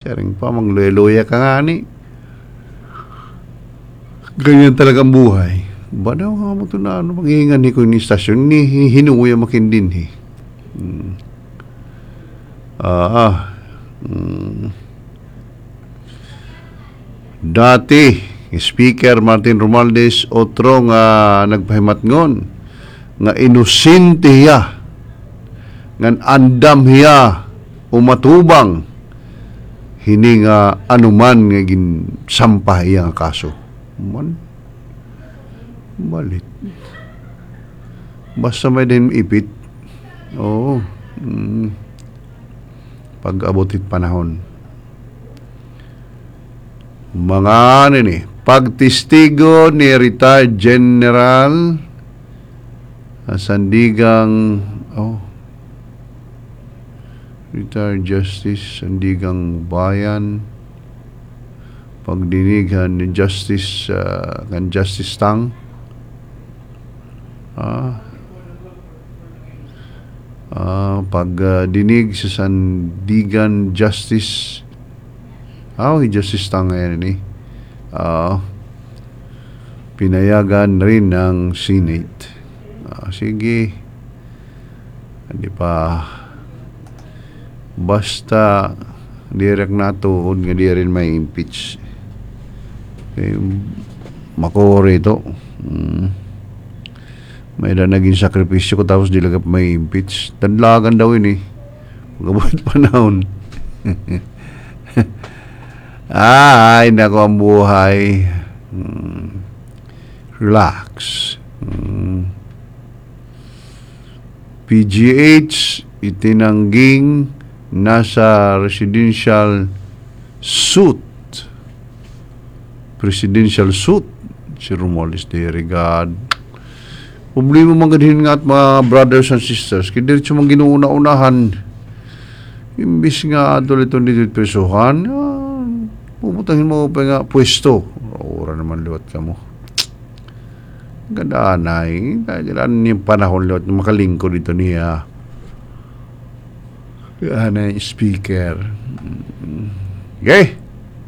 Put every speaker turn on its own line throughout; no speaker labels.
Saring pa, mangluya ka nga ni. Ganyan talagang buhay. Ba daw nga mo ito na ano, panghingan ni ko ni istasyon, ni hinuya makindin eh. Dati, Speaker Martin Romualdez otro nga nagpahimat ngon nga inosente hiya ngan andam hiya umatubang hini nga anuman nga ginsampah iya nga kaso. Man balit basta may din ipit. Oo. Pag-abotit panahon mga nini pagtistigo ni retired General Sandigang retired Justice Sandigang Bayan, pagdinigan ni Justice kan Justice Tang pagdinig sa Sandigan Justice Justice Tang ngayon ini pinayagan rin ng Senate. Sige, hindi pa basta direct na tuod nga di rin may impeach makore ito. May na naging sakripisyo ko tapos di lagap may impeach, tadlagan daw ini magabot panahon. Ay nako ang buhay. Relax. PGH itinangging nasa presidential suit si Romualdez de Regad. Problema mga ganhin nga at mga brothers and sisters kaya diretso mga ginuuna-unahan imbis nga adulito dito pesohan puputahin mo pa nga pwesto ora naman liwat ka mo ganda na kailan yung panahon liwat na makalingko dito niya na speaker. Okay.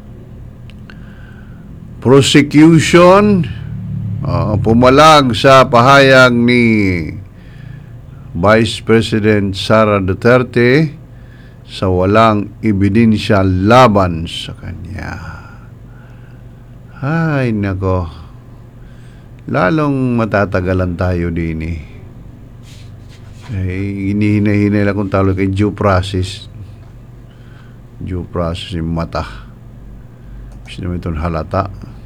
Prosecution pumalag sa pahayag ni Vice President Sara Duterte sa walang ebidensya laban sa kanya. Ay nako, lalong matatagalan tayo din eh. Ay, hinihina-hinay lang kung tawag kay due process yung mata kasi naman itong halata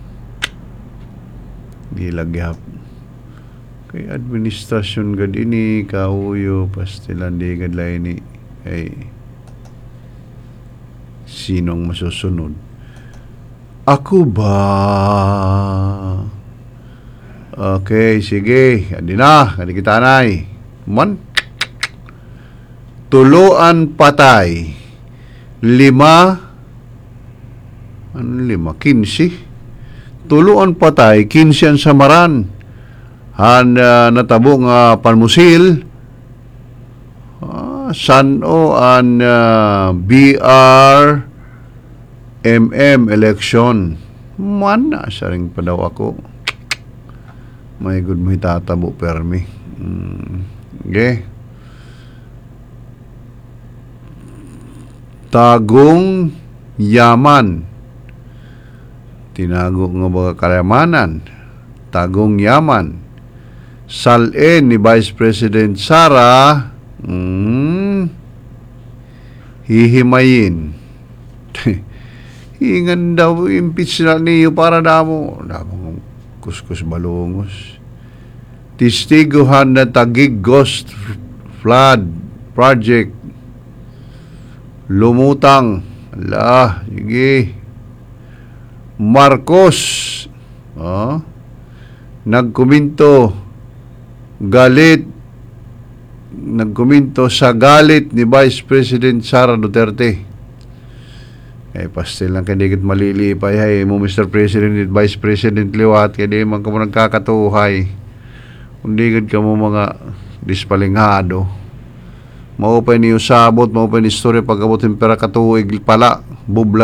di lagyap kay administrasyon gad ini kauyo pastilan di gad laini ay sinong masusunod ako ba? Okay, sige adi na, adi kita nay man tuluan patay 15 tuluan patay 15 ang samaran natabo nga panmusil sano an BRMM election man na saring pa daw ako may good mo itatabo permi okay. Tagong yaman tinago nga mga kayamanan tagong yaman salin ni Vice President Sara hihimayin hingan daw impeach na niyo para damo kuskus balungos tistiguhan na Taguig Ghost Flood Project lumutang sige Marcos nagkomento sa galit ni Vice President Sara Duterte pastil lang kandigit malilipay hay mo Mr. President at Vice President liwat kaya di man ka mo nagkakatuhay kundi gad ka mo mga dispalinghado maupan niyo sabot maupan istorya pag-abot pera katuig pala bubla